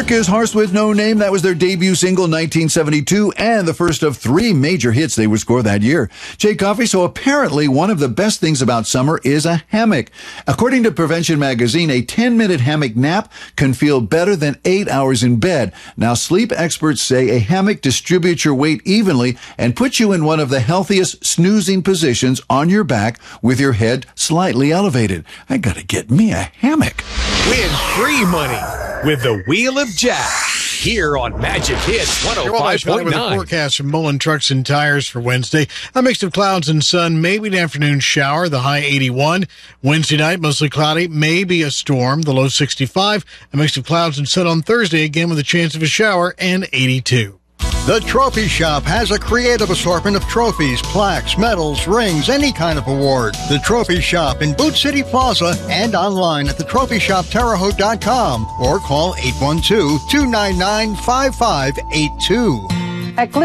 is Horse with No Name. That was their debut single, 1972, and the first of 3 major hits they would score that year. Jay Coffey, so apparently one of the best things about summer is a hammock. According to Prevention Magazine, a 10-minute hammock nap can feel better than 8 hours in bed. Now, sleep experts say a hammock distributes your weight evenly and puts you in one of the healthiest snoozing positions on your back with your head slightly elevated. I gotta get me a hammock. Win free money with the Wheel of Jack here on Magic Hits 105.9. With the forecast from Mullen Trucks and Tires for Wednesday. A mix of clouds and sun, maybe an afternoon shower, the high 81. Wednesday night, mostly cloudy, maybe a storm, the low 65. A mix of clouds and sun on Thursday, again with a chance of a shower, and 82. The Trophy Shop has a creative assortment of trophies, plaques, medals, rings, any kind of award. The Trophy Shop in Boot City Plaza and online at thetrophyshopterre Haute.com or call 812-299-5582.